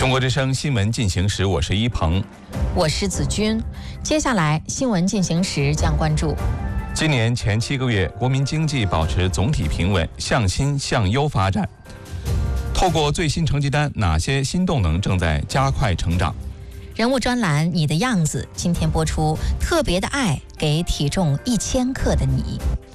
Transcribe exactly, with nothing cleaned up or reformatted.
中国之声新闻进行时，我是一鹏， 我是子君。接下来新闻进行时将关注： 今年前七个月，国民经济保持总体平稳，向新向优发展。透过最新成绩单，哪些新动能正在加快成长？ 人物专栏《你的样子》今天播出，特别的爱给体重一千克的你。